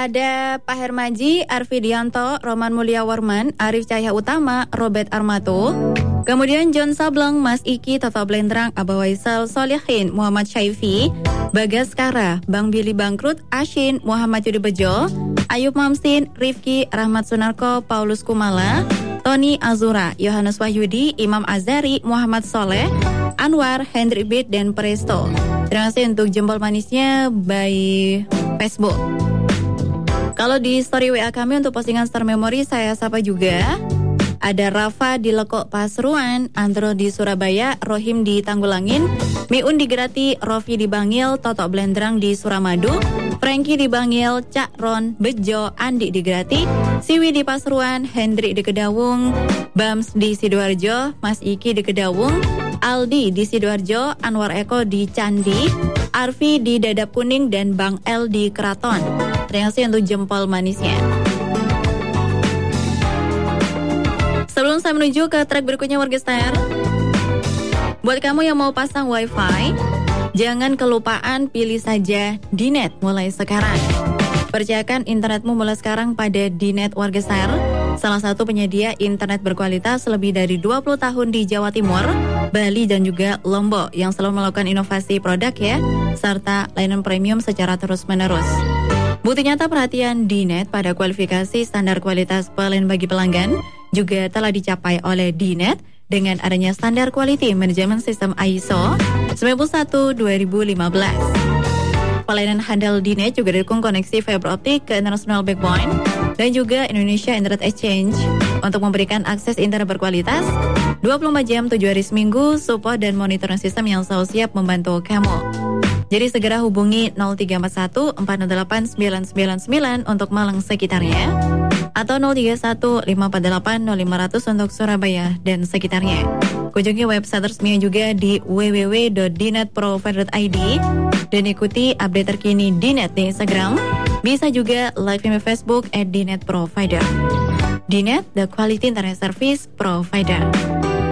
Ada Pak Hermaji, Arfidianto, Roman Mulyawarman, Arif Cahya Utama, Robert Armato. Kemudian John Sableng, Mas Iki, Toto Blendrang, Abah Waisal, Solihin, Muhammad Syaifi, Bagas Kara, Bang Billy Bangkrut, Ashin, Muhammad Yudi Bejo, Ayub Mamsin, Rifki, Rahmat Sunarko, Paulus Kumala, Tony Azura, Yohanes Wahyudi, Imam Azari, Muhammad Soleh, Anwar, Hendrik Bit, dan Presto. Terima kasih untuk jempol manisnya by Facebook. Kalau di story WA kami untuk postingan Star Memory, saya sapa juga. Ada Rafa di Lekok Pasuruan, Andro di Surabaya, Rohim di Tanggulangin, Miun di Gerati, Rofi di Bangil, Toto Blendrang di Suramadu, Frankie di Bangil, Cak Ron, Bejo, Andi di Gerati, Siwi di Pasuruan, Hendrik di Kedawung, Bams di Sidoarjo, Mas Iki di Kedawung, Aldi di Sidoarjo, Anwar Eko di Candi, Arfi di Dadap Kuning, dan Bang L di Keraton. Terima kasih untuk jempol manisnya. Sebelum saya menuju ke track berikutnya Warga Star, buat kamu yang mau pasang wifi, jangan kelupaan pilih saja Dinet mulai sekarang. Percayakan internetmu mulai sekarang pada Dinet Warga Star, salah satu penyedia internet berkualitas lebih dari 20 tahun di Jawa Timur, Bali, dan juga Lombok, yang selalu melakukan inovasi produk ya, serta layanan premium secara terus-menerus. Bukti nyata perhatian Dinet pada kualifikasi standar kualitas PLN bagi pelanggan juga telah dicapai oleh Dinet dengan adanya standar quality manajemen sistem ISO 91/2015. Pelayanan handal Dinet juga didukung koneksi fiber optik ke international backbone dan juga Indonesia Internet Exchange untuk memberikan akses internet berkualitas 24 jam 7 hari seminggu, support dan monitoring sistem yang selalu siap membantu kamu. Jadi segera hubungi 0341 408 999 untuk Malang sekitarnya, atau 031 548 0500 untuk Surabaya dan sekitarnya. Kunjungi website resminya juga di www.dinetprovider.id dan ikuti update terkini Dinet di Instagram. Bisa juga like di Facebook @dinetprovider. Dinet, the quality internet service provider.